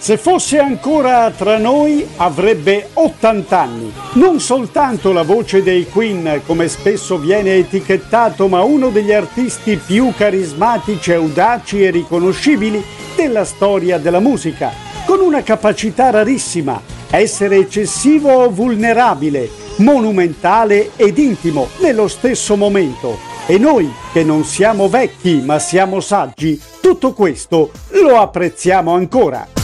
Se fosse ancora tra noi avrebbe 80 anni. Non soltanto la voce dei Queen, come spesso viene etichettato, ma uno degli artisti più carismatici, audaci e riconoscibili della storia della musica, con una capacità rarissima, essere eccessivo o vulnerabile, monumentale ed intimo nello stesso momento. E noi, che non siamo vecchi ma siamo saggi, tutto questo lo apprezziamo ancora.